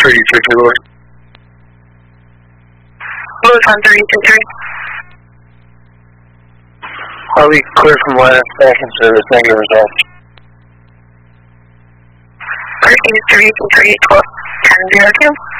323, Louis 1323. Are we clear from last station service? Negative results. 1323, 1002.